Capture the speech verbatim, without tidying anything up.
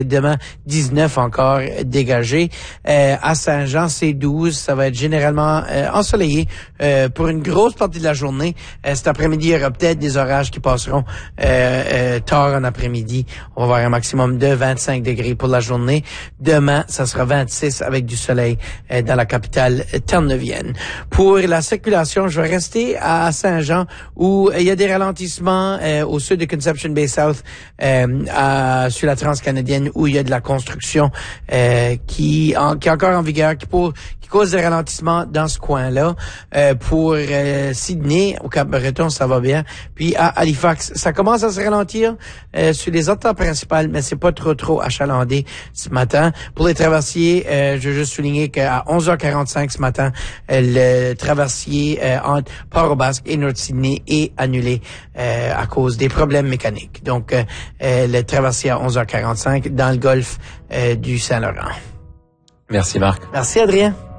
Demain, dix-neuf encore dégagé. Euh, à Saint-Jean, c'est douze. Ça va être généralement euh, ensoleillé euh, pour une grosse partie de la journée. Euh, cet après-midi, il y aura peut-être des orages qui passeront euh, euh, tard en après-midi. On va avoir un maximum de vingt-cinq degrés pour la journée. Demain, ça sera vingt-six avec du soleil euh, dans la capitale terre-neuvienne. Pour la circulation, je vais rester à Saint-Jean où il y a des ralentissements euh, au sud de Conception Bay South euh, à, sur la transcanadienne où il y a de la construction euh, qui, en, qui est encore en vigueur, qui, pour, qui cause des ralentissements dans ce coin-là. Euh, pour euh, Sydney, au Cap-Breton, ça va bien. Puis à Halifax, ça commence à se ralentir euh, sur les autoroutes principales, mais c'est pas trop trop achalandé ce matin. Pour les traversiers, euh, je veux juste souligner qu'à onze heures quarante-cinq ce matin, euh, le traversier euh, entre Port-au-Basque et North-Sydney est annulé euh, à cause des problèmes mécaniques. Donc, euh, euh, le traversier à onze heures quarante-cinq dans le golfe euh, du Saint-Laurent. Merci Marc. Merci Adrien.